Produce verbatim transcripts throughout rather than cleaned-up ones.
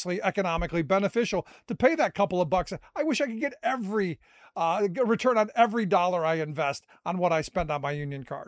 immensely economically beneficial to pay that couple of bucks. I wish I could get every uh, return on every dollar I invest on what I spend on my union card.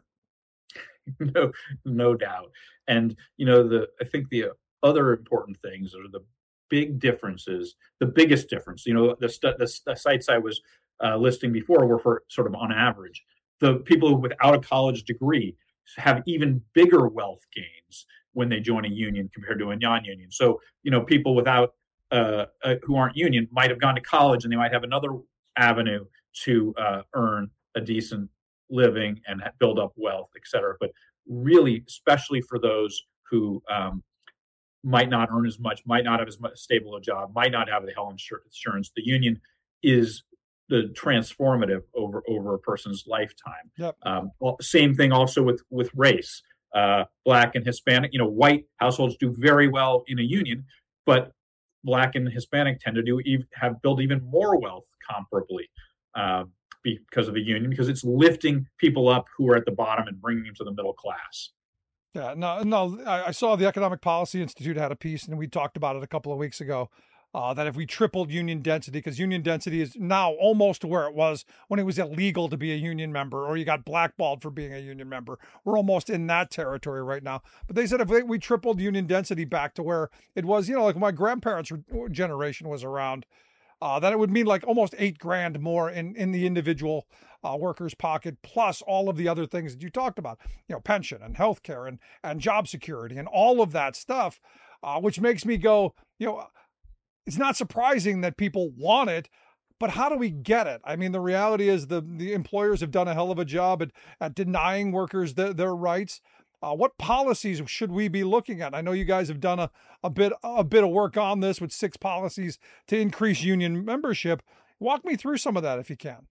No, no doubt. And you know, the I think the other important things are the big differences. The biggest difference, you know, the st- the, the sites I was uh, listing before were for sort of on average. The people without a college degree have even bigger wealth gains when they join a union compared to a non-union. So, you know, people without uh, uh, who aren't union might have gone to college and they might have another avenue to uh, earn a decent living and build up wealth, et cetera. But really, especially for those who um, might not earn as much, might not have as much stable a job, might not have the health insurance, the union is the transformative over over a person's lifetime. Yep. Um, well, same thing also with with race. Uh, black and Hispanic, you know, white households do very well in a union, but black and Hispanic tend to do have build even more wealth comparably. Uh, because of the union, because it's lifting people up who are at the bottom and bringing them to the middle class. Yeah, no, no. I, I saw the Economic Policy Institute had a piece, and we talked about it a couple of weeks ago. Uh, that if we tripled union density, because union density is now almost where it was when it was illegal to be a union member, or you got blackballed for being a union member. We're almost in that territory right now. But they said if we tripled union density back to where it was, you know, like my grandparents' generation was around, Uh, that it would mean like almost eight grand more in, in the individual uh, worker's pocket, plus all of the other things that you talked about, you know, pension and healthcare and, and job security and all of that stuff, uh, which makes me go, you know, it's not surprising that people want it, but how do we get it? I mean, the reality is the, the employers have done a hell of a job at, at denying workers the, their rights. Uh, what policies should we be looking at? I know you guys have done a, a bit a bit of work on this with six policies to increase union membership. Walk me through some of that if you can.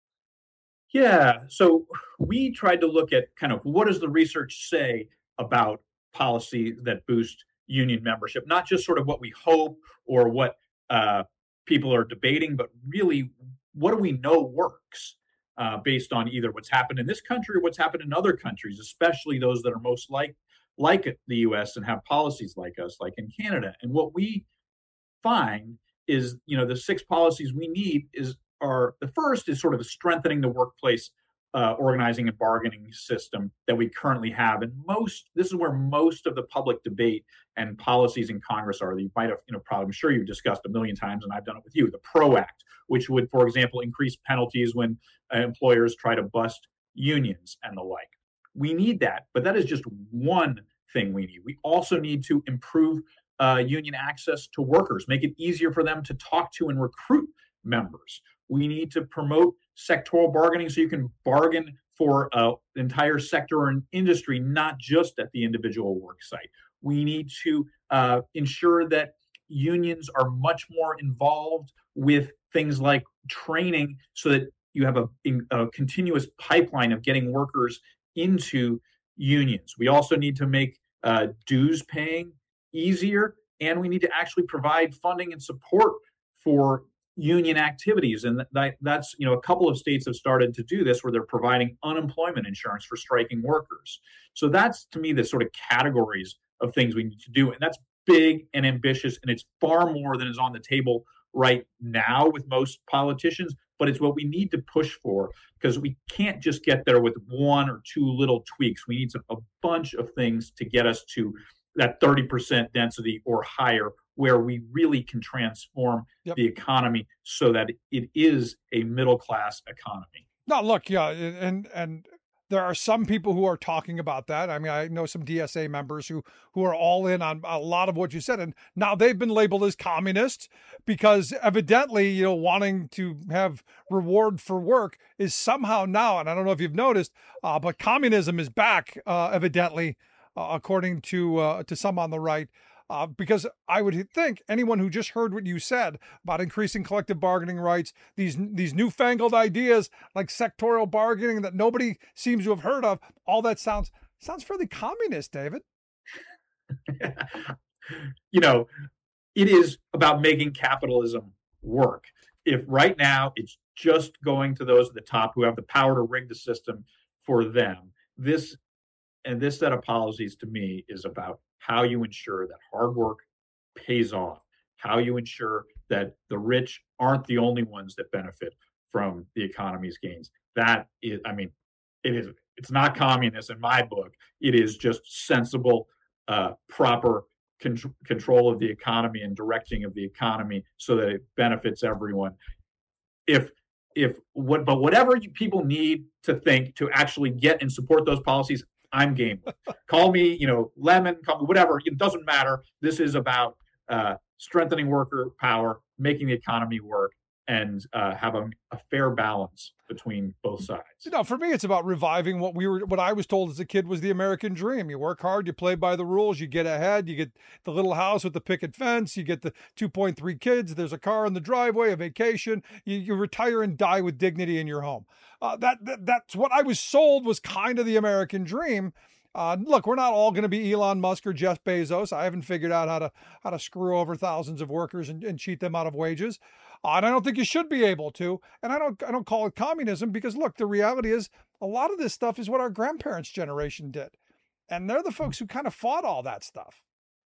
Yeah, so we tried to look at kind of what does the research say about policy that boost union membership, not just sort of what we hope or what uh, people are debating, but really what do we know works? Uh, based on either what's happened in this country or what's happened in other countries, especially those that are most like like the U S and have policies like us, like in Canada. And what we find is, you know, the six policies we need is are the first is sort of strengthening the workplace uh, organizing and bargaining system that we currently have. And most this is where most of the public debate and policies in Congress are. That you might have, you know, probably I'm sure you've discussed a million times, and I've done it with you. The PRO Act, which would, for example, increase penalties when uh, employers try to bust unions and the like. We need that, but that is just one thing we need. We also need to improve uh, union access to workers, make it easier for them to talk to and recruit members. We need to promote sectoral bargaining so you can bargain for an entire sector or an industry, not just at the individual work site. We need to uh, ensure that unions are much more involved with things like training so that you have a, a continuous pipeline of getting workers into unions. We also need to make uh, dues paying easier, and we need to actually provide funding and support for union activities. And that, that's, you know, a couple of states have started to do this where they're providing unemployment insurance for striking workers. So that's, to me, the sort of categories of things we need to do. And that's big and ambitious, and it's far more than is on the table right now with most politicians, but it's what we need to push for, because we can't just get there with one or two little tweaks. We need some, a bunch of things to get us to that thirty percent density or higher, where we really can transform yep. the economy so that it is a middle-class economy. No, look, yeah, and and there are some people who are talking about that. I mean, I know some D S A members who who are all in on a lot of what you said, and now they've been labeled as communists because evidently, you know, wanting to have reward for work is somehow now, and I don't know if you've noticed, uh, but communism is back, uh, evidently, uh, according to uh, to some on the right. Uh, because I would think anyone who just heard what you said about increasing collective bargaining rights, these these newfangled ideas like sectorial bargaining that nobody seems to have heard of, all that sounds sounds fairly communist, David. You know, it is about making capitalism work. If right now it's just going to those at the top who have the power to rig the system for them, this and this set of policies to me is about how you ensure that hard work pays off, how you ensure that the rich aren't the only ones that benefit from the economy's gains. That is, I mean, it is, it's not communist in my book. It is just sensible, uh, proper con- control of the economy and directing of the economy so that it benefits everyone. If if what but whatever you, people need to think to actually get and support those policies, I'm game. Call me, you know, lemon, call me whatever. It doesn't matter. This is about uh, strengthening worker power, making the economy work, and uh, have a, a fair balance between both sides. You know, for me, it's about reviving what we were, what I was told as a kid was the American dream. You work hard, you play by the rules, you get ahead, you get the little house with the picket fence, you get the two point three kids, there's a car in the driveway, a vacation, you, you retire and die with dignity in your home. Uh, that, that That's what I was sold was kind of the American dream. Uh, look, we're not all going to be Elon Musk or Jeff Bezos. I haven't figured out how to how to screw over thousands of workers and, and cheat them out of wages. Uh, and I don't think you should be able to. And I don't I don't call it communism because look, the reality is a lot of this stuff is what our grandparents' generation did, and they're the folks who kind of fought all that stuff.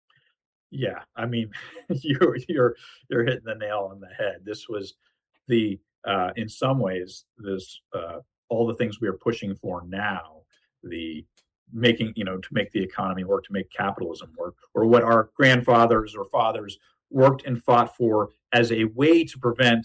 Yeah, I mean, you're you're you're hitting the nail on the head. This was the uh, in some ways this uh, all the things we are pushing for now. The making, you know, to make the economy work, to make capitalism work, or what our grandfathers or fathers worked and fought for as a way to prevent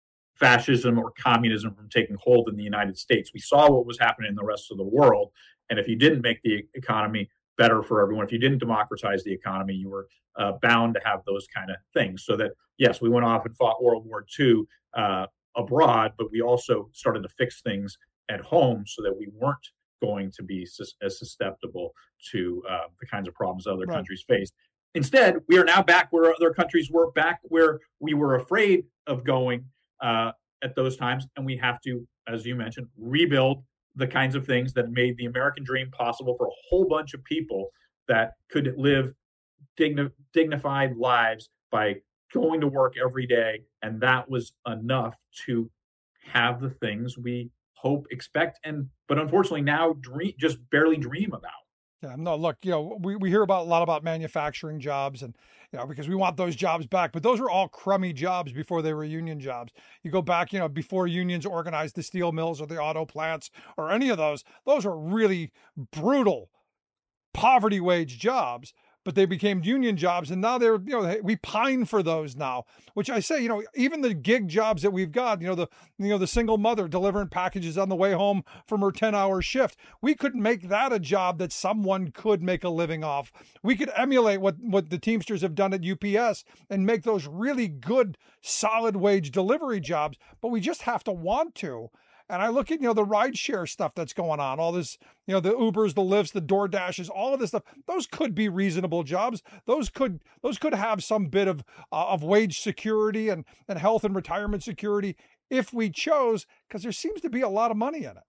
fascism or communism from taking hold in the United States. We saw what was happening in the rest of the world. And if you didn't make the economy better for everyone, if you didn't democratize the economy, you were uh, bound to have those kind of things. So that, yes, we went off and fought World War Two uh, abroad, but we also started to fix things at home so that we weren't going to be sus- as susceptible to uh, the kinds of problems other Right. countries face. Instead, we are now back where other countries were, back where we were afraid of going uh, at those times. And we have to, as you mentioned, rebuild the kinds of things that made the American dream possible for a whole bunch of people that could live digni- dignified lives by going to work every day. And that was enough to have the things we hope, expect, and but unfortunately now dream just barely dream about. Yeah, no, look, you know, we, we hear about a lot about manufacturing jobs and, you know, because we want those jobs back, but those were all crummy jobs before they were union jobs. You go back, you know, before unions organized the steel mills or the auto plants or any of those, those were really brutal poverty wage jobs, but they became union jobs. And now they're, you know, we pine for those now, which I say, you know, even the gig jobs that we've got, you know, the, you know, the single mother delivering packages on the way home from her ten hour shift. We could make that a job that someone could make a living off. We could emulate what, what the Teamsters have done at U P S and make those really good, solid wage delivery jobs, but we just have to want to. And I look at, you know, the rideshare stuff that's going on, all this, you know, the Ubers, the Lyfts, the DoorDashes, all of this stuff. Those could be reasonable jobs. Those could those could have some bit of uh, of wage security and, and health and retirement security if we chose, because there seems to be a lot of money in it.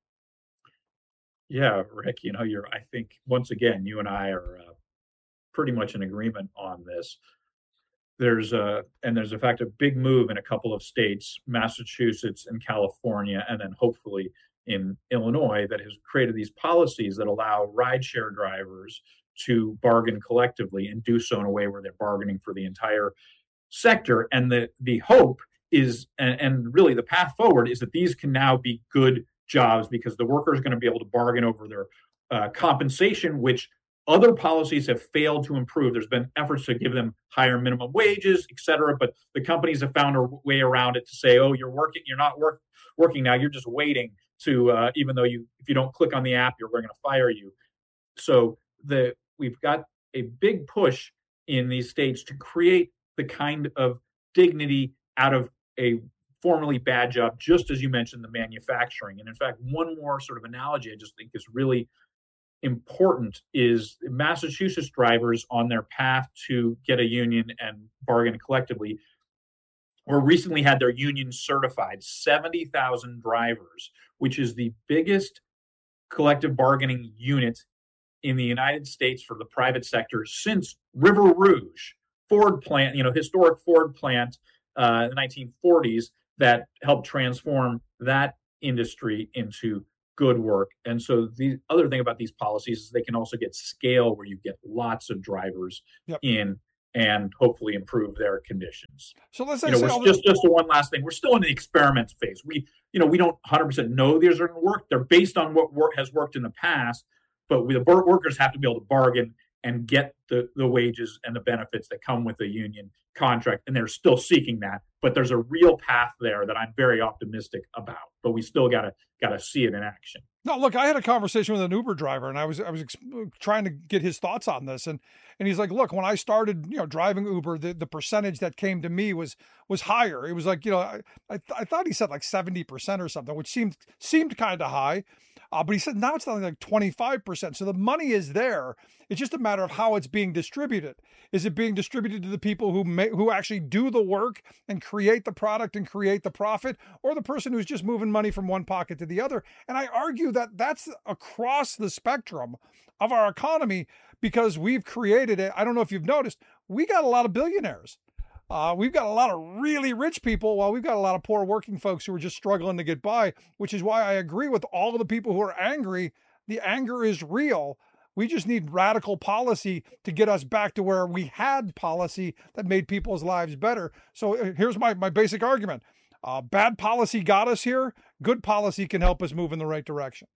Yeah, Rick, you know, you're, I think, once again, you and I are uh, pretty much in agreement on this. There's a, and there's in fact a big move in a couple of states, Massachusetts and California, and then hopefully in Illinois, that has created these policies that allow rideshare drivers to bargain collectively and do so in a way where they're bargaining for the entire sector. And the the hope is, and, and really the path forward is that these can now be good jobs because the worker is going to be able to bargain over their uh, compensation, which other policies have failed to improve. There's been efforts to give them higher minimum wages, et cetera, but the companies have found a way around it to say, "Oh, you're working, you're not work, working now. You're just waiting to, uh, even though you, if you don't click on the app, you're we're going to fire you." So the we've got a big push in these states to create the kind of dignity out of a formerly bad job, just as you mentioned, the manufacturing. And in fact, one more sort of analogy I just think is really important is Massachusetts drivers on their path to get a union and bargain collectively or recently had their union certified, seventy thousand drivers, which is the biggest collective bargaining unit in the United States for the private sector since River Rouge, Ford plant, you know, historic Ford plant uh, in the nineteen forties that helped transform that industry into good work. And so the other thing about these policies is they can also get scale where you get lots of drivers Yep. in and hopefully improve their conditions. So let's You say, know, say we're all just the, just the one last thing. We're still in the experiment phase. We, you know, we don't one hundred percent know these are going to work. They're based on what work has worked in the past, but we, the workers have to be able to bargain and get the, the wages and the benefits that come with a union contract, and they're still seeking that. But there's a real path there that I'm very optimistic about. But we still gotta gotta see it in action. No, look, I had a conversation with an Uber driver, and I was I was ex- trying to get his thoughts on this, and and he's like, "Look, when I started, you know, driving Uber, the, the percentage that came to me was was higher. It was like, you know, I I, th- I thought he said like seventy percent or something, which seemed seemed kind of high, uh, but he said now it's something like twenty-five percent. So the money is there. It's just a matter of how it's being distributed. Is it being distributed to the people who may, who actually do the work and create the product and create the profit, or the person who's just moving money from one pocket to the other?" And I argue that that's across the spectrum of our economy, because we've created it. I don't know if you've noticed, we got a lot of billionaires. Uh, we've got a lot of really rich people, while we've got a lot of poor working folks who are just struggling to get by, which is why I agree with all of the people who are angry. The anger is real. We just need radical policy to get us back to where we had policy that made people's lives better. So uh, here's my, my basic argument. Uh, bad policy got us here. Good policy can help us move in the right direction.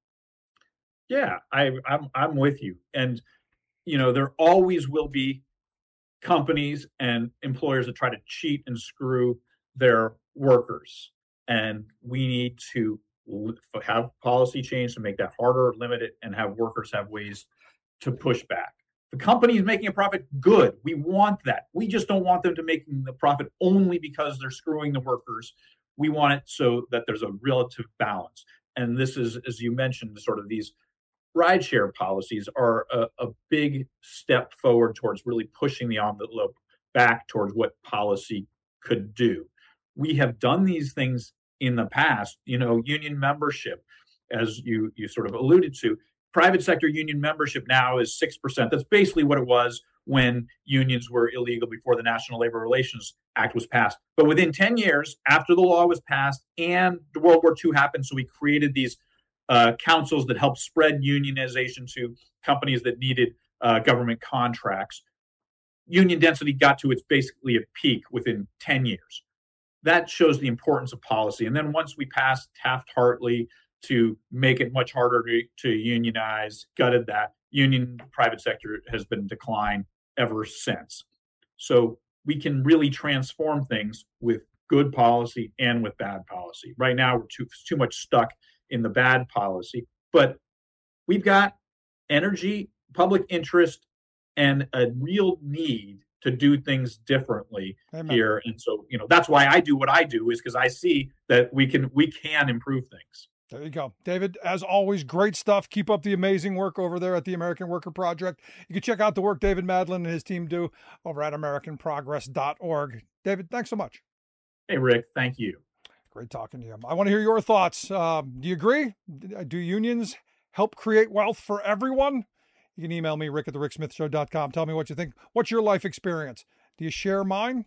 Yeah, I, I'm I'm with you. And you know, there always will be companies and employers that try to cheat and screw their workers, and we need to have policy change to make that harder, limit it, and have workers have ways to push back. The company is making a profit, good. We want that. We just don't want them to make the profit only because they're screwing the workers. We want it so that there's a relative balance. And this is, as you mentioned, sort of these rideshare policies are a, a big step forward towards really pushing the envelope back towards what policy could do. We have done these things in the past. You know, union membership, as you you sort of alluded to, private sector union membership now is six percent. That's basically what it was when unions were illegal before the National Labor Relations Act was passed. But within ten years, after the law was passed and the World War Two happened, so we created these uh, councils that helped spread unionization to companies that needed uh, government contracts. Union density got to its basically a peak within ten years. That shows the importance of policy. And then once we passed Taft-Hartley to make it much harder to, to unionize, gutted that, union private sector has been in decline ever since. So we can really transform things with good policy and with bad policy. Right now, we're too, too much stuck in the bad policy, but we've got energy, public interest, and a real need to do things differently Amen. Here. And so, you know, that's why I do what I do, is because I see that we can we can improve things. There you go. David, as always, great stuff. Keep up the amazing work over there at the American Worker Project. You can check out the work David Madlin and his team do over at american progress dot org. David, thanks so much. Hey, Rick. Thank you. Great talking to you. I want to hear your thoughts. Uh, do you agree? Do unions help create wealth for everyone? You can email me, rick at the rick smith show dot com. Tell me what you think. What's your life experience? Do you share mine?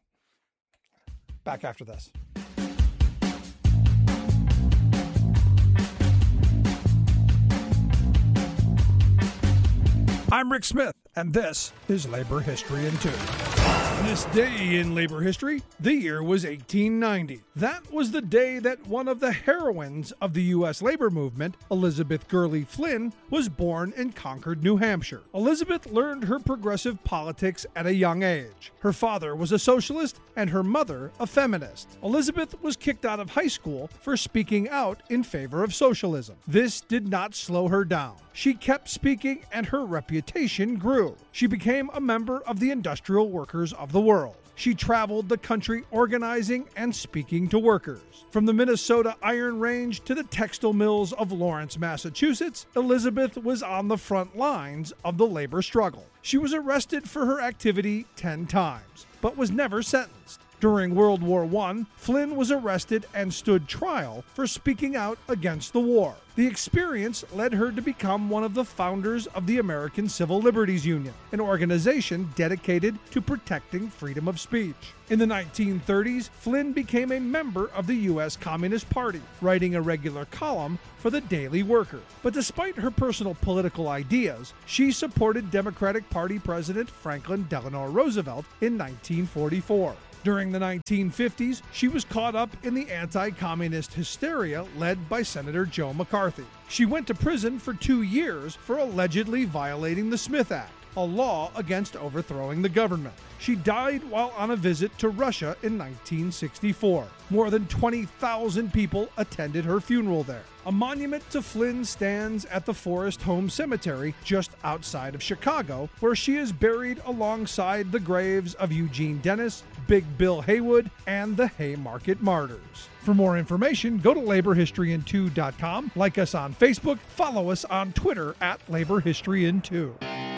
Back after this. I'm Rick Smith, and this is Labor History in Two. On this day in labor history, the year was eighteen ninety. That was the day that one of the heroines of the U S labor movement, Elizabeth Gurley Flynn, was born in Concord, New Hampshire. Elizabeth learned her progressive politics at a young age. Her father was a socialist and her mother a feminist. Elizabeth was kicked out of high school for speaking out in favor of socialism. This did not slow her down. She kept speaking and her reputation grew. She became a member of the Industrial Workers of the World. She traveled the country organizing and speaking to workers. From the Minnesota Iron Range to the textile mills of Lawrence, Massachusetts, Elizabeth was on the front lines of the labor struggle. She was arrested for her activity ten times, but was never sentenced. During World War One, Flynn was arrested and stood trial for speaking out against the war. The experience led her to become one of the founders of the American Civil Liberties Union, an organization dedicated to protecting freedom of speech. In the nineteen thirties, Flynn became a member of the U S Communist Party, writing a regular column for the Daily Worker. But despite her personal political ideas, she supported Democratic Party President Franklin Delano Roosevelt in nineteen forty-four. During the nineteen fifties, she was caught up in the anti-communist hysteria led by Senator Joe McCarthy. She went to prison for two years for allegedly violating the Smith Act, a law against overthrowing the government. She died while on a visit to Russia in nineteen sixty-four. More than twenty thousand people attended her funeral there. A monument to Flynn stands at the Forest Home Cemetery just outside of Chicago, where she is buried alongside the graves of Eugene Dennis, Big Bill Haywood, and the Haymarket Martyrs. For more information, go to labor history in two dot com, like us on Facebook, follow us on Twitter at labor history in two.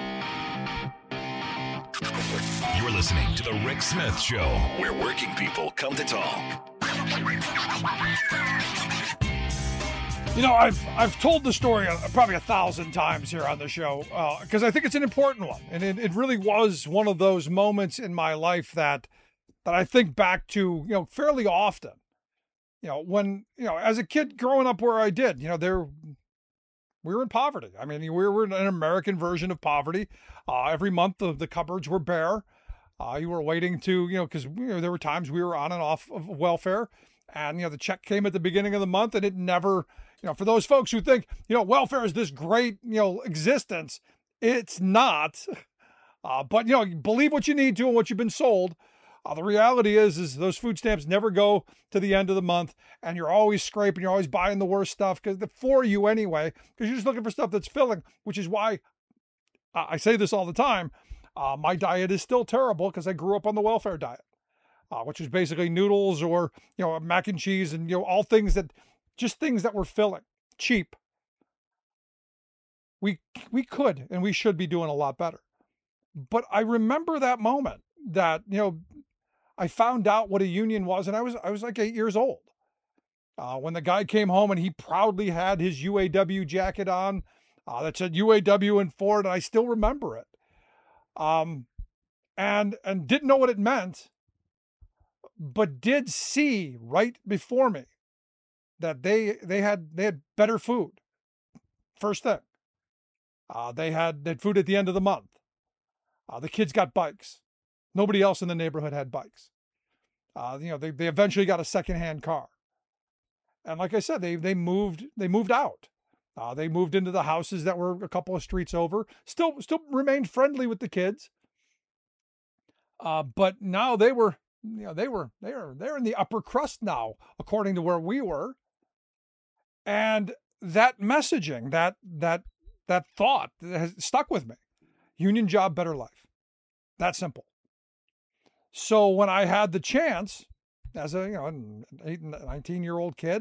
You're listening to The Rick Smith Show, where working people come to talk. You know, I've I've told the story probably a thousand times here on the show because uh, I think it's an important one. And it, it really was one of those moments in my life that that I think back to, you know, fairly often. You know, when, you know, as a kid growing up where I did, you know, there we were in poverty. I mean, we were in an American version of poverty. Uh, every month the, the cupboards were bare. Uh, you were waiting to, you know, because you know, there were times we were on and off of welfare. And, you know, the check came at the beginning of the month and it never, you know, for those folks who think, you know, welfare is this great, you know, existence, it's not. Uh, but, you know, believe what you need to and what you've been sold. Uh, the reality is, is those food stamps never go to the end of the month, and you're always scraping, you're always buying the worst stuff because for you anyway, because you're just looking for stuff that's filling, which is why uh, I say this all the time. Uh, my diet is still terrible because I grew up on the welfare diet, uh, which is basically noodles or, you know, mac and cheese and, you know, all things that, just things that were filling, cheap. We, we could, and we should be doing a lot better. But I remember that moment that, you know, I found out what a union was, and I was I was like eight years old. Uh, when the guy came home and he proudly had his U A W jacket on uh, that said U A W and Ford, and I still remember it. Um, and and didn't know what it meant, but did see right before me that they they had they had better food. First thing, uh, they had they had food at the end of the month. Uh, the kids got bikes. Nobody else in the neighborhood had bikes. Uh, you know, they, they eventually got a secondhand car. And like I said, they they moved they moved out. Uh, they moved into the houses that were a couple of streets over. Still still remained friendly with the kids. Uh, but now they were, you know, they were they are they're in the upper crust now, according to where we were. And that messaging, that that that thought has stuck with me. Union job, better life. That simple. So when I had the chance, as a, you know, an eight, nineteen-year-old kid,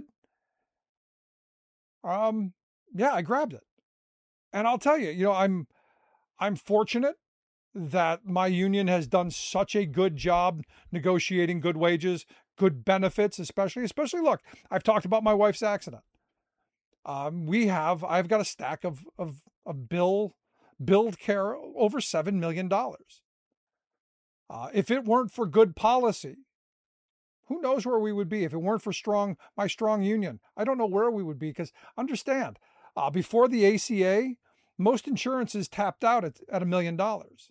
um, yeah, I grabbed it. And I'll tell you, you know, I'm, I'm fortunate that my union has done such a good job negotiating good wages, good benefits, especially, especially, look, I've talked about my wife's accident. Um, we have, I've got a stack of, of, of bill, billed care over seven million dollars. Uh, if it weren't for good policy, who knows where we would be? If it weren't for strong, my strong union, I don't know where we would be, because understand, uh, before the A C A, most insurances tapped out at, at a million dollars.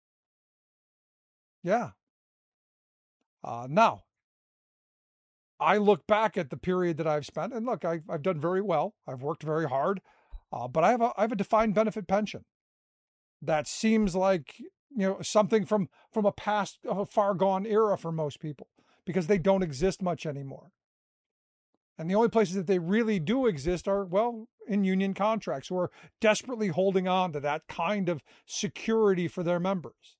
Yeah. Uh, now, I look back at the period that I've spent, and look, I've, I've done very well. I've worked very hard, uh, but I have a I have a defined benefit pension that seems like, you know, something from from a past of a far gone era for most people, because they don't exist much anymore. And the only places that they really do exist are, well, in union contracts, who are desperately holding on to that kind of security for their members.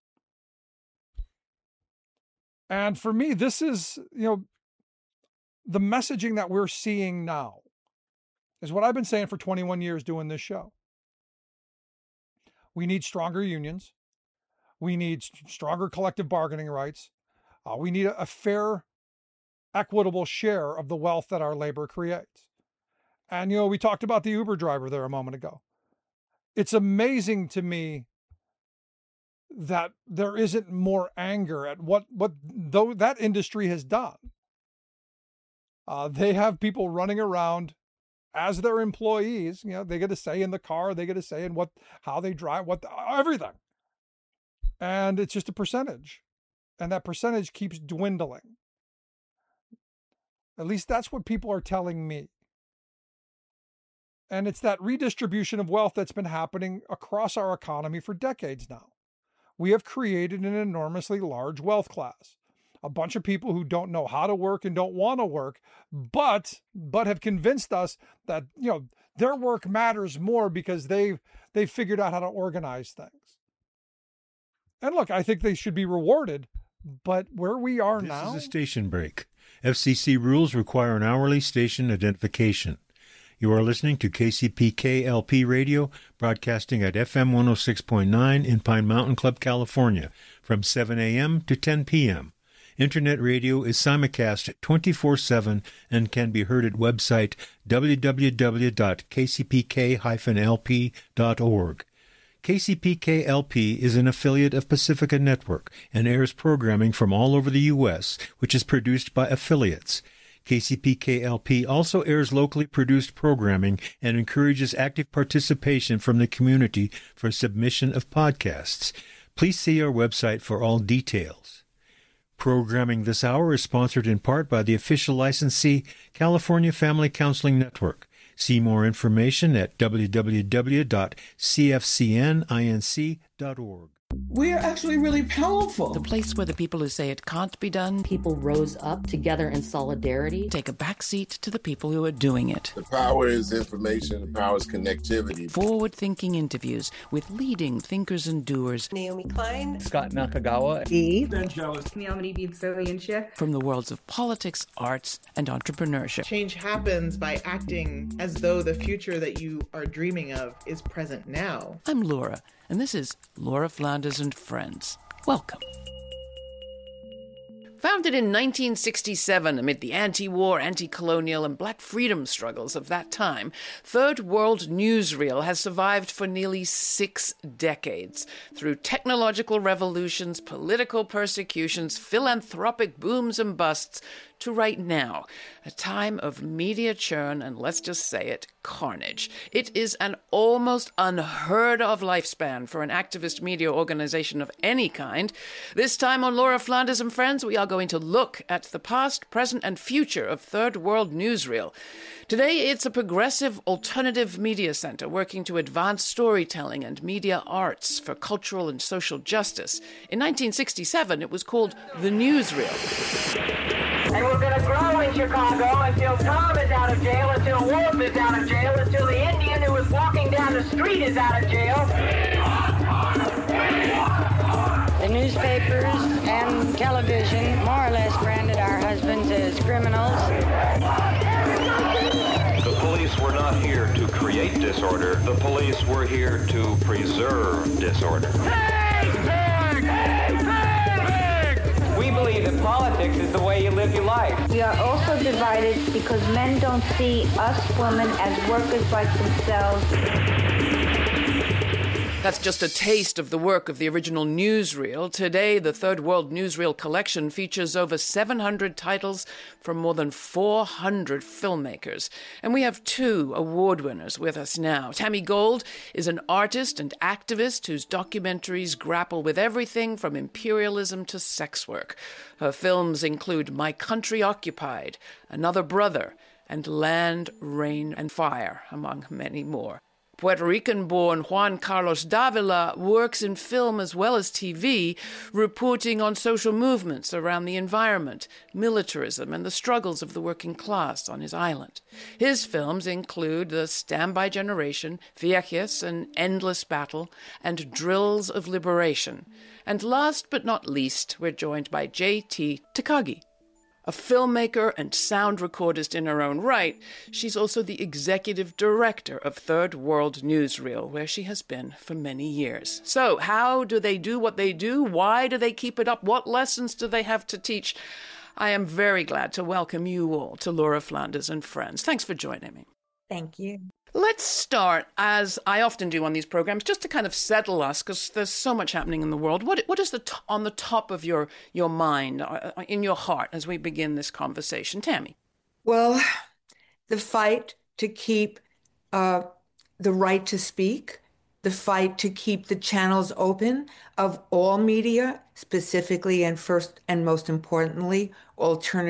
And for me, this is, you know, the messaging that we're seeing now is what I've been saying for twenty-one years doing this show. We need stronger unions. We need stronger collective bargaining rights. Uh, we need a, a fair, equitable share of the wealth that our labor creates. And, you know, we talked about the Uber driver there a moment ago. It's amazing to me that there isn't more anger at what, what though that industry has done. Uh, they have people running around as their employees. You know, they get a say in the car, they get a say in what, how they drive, what, everything. And it's just a percentage. And that percentage keeps dwindling. At least that's what people are telling me. And it's that redistribution of wealth that's been happening across our economy for decades now. We have created an enormously large wealth class. A bunch of people who don't know how to work and don't want to work, but but have convinced us that, you know, their work matters more because they've they've figured out how to organize things. And look, I think they should be rewarded, but where we are this now... This is a station break. F C C rules require an hourly station identification. You are listening to K C P K L P Radio, broadcasting at F M one oh six point nine in Pine Mountain Club, California, from seven a.m. to ten p.m. Internet radio is simulcast twenty-four seven and can be heard at website w w w dot k c p k dash l p dot org. K C P K L P is an affiliate of Pacifica Network and airs programming from all over the U S, which is produced by affiliates. K C P K L P also airs locally produced programming and encourages active participation from the community for submission of podcasts. Please see our website for all details. Programming this hour is sponsored in part by the official licensee, California Family Counseling Network. See more information at w w w dot c f c n inc dot org. We're actually really powerful. The place where the people who say it can't be done, people rose up together in solidarity, take a backseat to the people who are doing it. The power is information, the power is connectivity. Forward-thinking interviews with leading thinkers and doers. Naomi Klein, Scott Nakagawa, E. Vangelis, Naomi Beatsovian. From the worlds of politics, arts, and entrepreneurship. Change happens by acting as though the future that you are dreaming of is present now. I'm Laura, and this is Laura Flanders and Friends. Welcome. Founded in nineteen sixty-seven amid the anti-war, anti-colonial, and black freedom struggles of that time, Third World Newsreel has survived for nearly six decades through technological revolutions, political persecutions, philanthropic booms and busts, to right now, a time of media churn and, let's just say it, carnage. It is an almost unheard of lifespan for an activist media organization of any kind. This time on Laura Flanders and Friends, we are going to look at the past, present, and future of Third World Newsreel. Today, it's a progressive alternative media center working to advance storytelling and media arts for cultural and social justice. In nineteen sixty-seven, it was called The Newsreel. And we're going to grow in Chicago until Tom is out of jail, until Wolf is out of jail, until the Indian who was walking down the street is out of jail. The newspapers and television more or less branded our husbands as criminals. The police were not here to create disorder. The police were here to preserve disorder. We believe that politics is the way you live your life. We are also divided because men don't see us women as workers like themselves. That's just a taste of the work of the original newsreel. Today, the Third World Newsreel collection features over seven hundred titles from more than four hundred filmmakers. And we have two award winners with us now. Tammy Gold is an artist and activist whose documentaries grapple with everything from imperialism to sex work. Her films include My Country Occupied, Another Brother, and Land, Rain, and Fire, among many more. Puerto Rican-born Juan Carlos Davila works in film as well as T V, reporting on social movements around the environment, militarism, and the struggles of the working class on his island. His films include The Standby Generation, Viejas, An Endless Battle, and Drills of Liberation. And last but not least, we're joined by J T Takagi. A filmmaker and sound recordist in her own right, she's also the executive director of Third World Newsreel, where she has been for many years. So how do they do what they do? Why do they keep it up? What lessons do they have to teach? I am very glad to welcome you all to Laura Flanders and Friends. Thanks for joining me. Thank you. Let's start, as I often do on these programs, just to kind of settle us, because there's so much happening in the world. What What is the t- on the top of your, your mind, uh, in your heart, as we begin this conversation? Tammy. Well, the fight to keep uh, the right to speak, the fight to keep the channels open of all media, specifically and first and most importantly, alternative